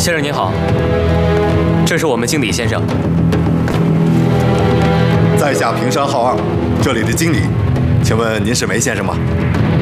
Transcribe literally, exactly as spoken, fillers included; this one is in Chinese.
先生您好，这是我们经理先生。 在下平山浩二，这里的经理，请问您是梅先生吗？